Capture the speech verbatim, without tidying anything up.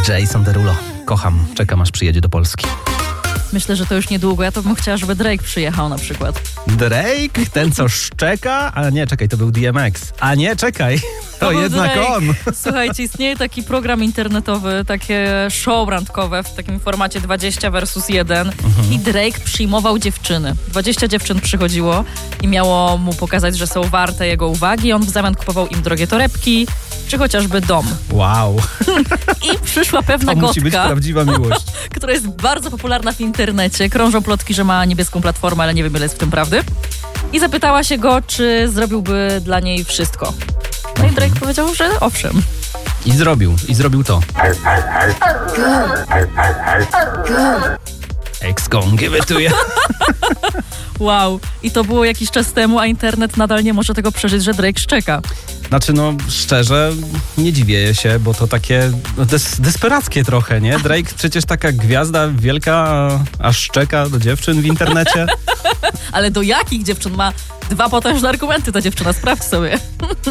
Jason Derulo. Kocham, czekam aż przyjedzie do Polski. Myślę, że to już niedługo. Ja to bym chciała, żeby Drake przyjechał na przykład. Drake? Ten, co szczeka? A nie, czekaj, to był D M X. A nie, czekaj, to, To był jednak Drake. on. Słuchajcie, istnieje taki program internetowy, takie show randkowe w takim formacie dwadzieścia versus jeden Mhm. i Drake przyjmował dziewczyny. dwadzieścia dziewczyn przychodziło i miało mu pokazać, że są warte jego uwagi. On w zamian kupował im drogie torebki, czy chociażby dom. Wow, I przyszła pewna to musi być gotka, prawdziwa miłość. która jest bardzo popularna w internecie. Krążą plotki, że ma niebieską platformę, ale nie wiem, ile jest w tym prawdy. I zapytała się go, czy zrobiłby dla niej wszystko. No i Drake powiedział, że owszem. I zrobił, i zrobił to. X gon give it to you. Wow. I to było jakiś czas temu, a internet nadal nie może tego przeżyć, że Drake szczeka. Znaczy, no szczerze, nie dziwię się, bo to takie no, des- desperackie trochę, nie? Drake przecież taka gwiazda wielka, a- aż szczeka do dziewczyn w internecie. Ale do jakich dziewczyn? Ma dwa potężne argumenty ta dziewczyna, sprawdź sobie.